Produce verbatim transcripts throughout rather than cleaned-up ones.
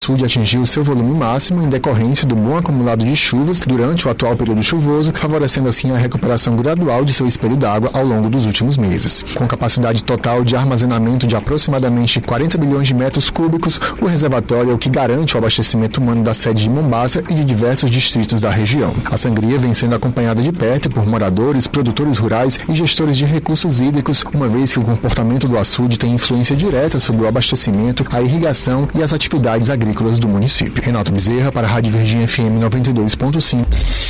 O sul atingiu seu volume máximo em decorrência do bom acumulado de chuvas durante o atual período chuvoso, favorecendo assim a recuperação gradual de seu espelho d'água ao longo dos últimos meses. Com capacidade total de armazenamento de aproximadamente quarenta bilhões de metros cúbicos, o reservatório é o que garante o abastecimento humano da sede de Mombasa e de diversos distritos da região. A sangria vem sendo acompanhada de perto por moradores, produtores rurais e gestores de recursos hídricos, uma vez que o comportamento do açude tem influência direta sobre o abastecimento, a irrigação e as atividades agrícolas do município. Renato Bezerra para a Rádio Verdinha F M noventa e dois ponto cinco.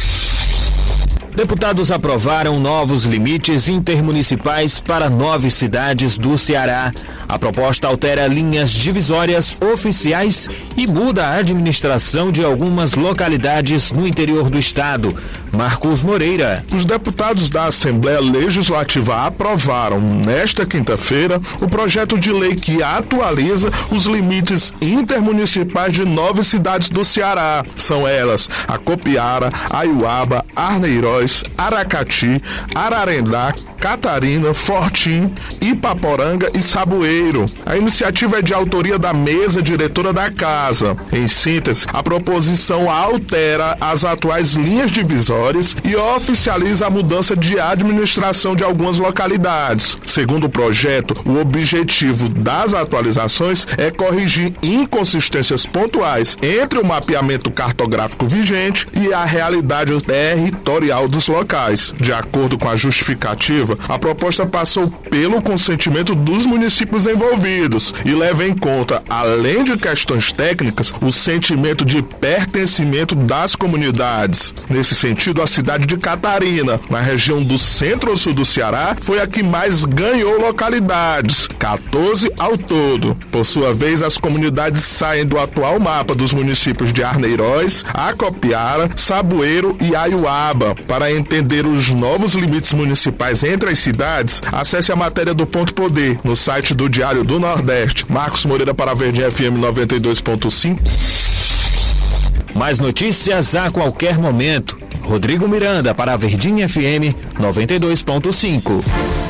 Deputados aprovaram novos limites intermunicipais para nove cidades do Ceará. A proposta altera linhas divisórias oficiais e muda a administração de algumas localidades no interior do estado. Marcos Moreira. Os deputados da Assembleia Legislativa aprovaram nesta quinta-feira o projeto de lei que atualiza os limites intermunicipais de nove cidades do Ceará. São elas Acopiara, Aiuaba, Arneiroz, Aracati, Ararendá, Catarina, Fortim, Ipaporanga e Saboeiro. A iniciativa é de autoria da mesa diretora da Casa. Em síntese, a proposição altera as atuais linhas divisórias e oficializa a mudança de administração de algumas localidades. Segundo o projeto, o objetivo das atualizações é corrigir inconsistências pontuais entre o mapeamento cartográfico vigente e a realidade territorial dos locais. De acordo com a justificativa, a proposta passou pelo consentimento dos municípios envolvidos e leva em conta, além de questões técnicas, o sentimento de pertencimento das comunidades. Nesse sentido, a cidade de Catarina, na região do centro-sul do Ceará, foi a que mais ganhou localidades, quatorze ao todo. Por sua vez, as comunidades saem do atual mapa dos municípios de Arneiroz, Acopiara, Saboeiro e Aiuaba. Para entender os novos limites municipais entre as cidades, acesse a matéria do Ponto Poder no site do Diário do Nordeste. Marcos Moreira para a Verdinha F M noventa e dois ponto cinco. Mais notícias a qualquer momento. Rodrigo Miranda para a Verdinha F M noventa e dois ponto cinco.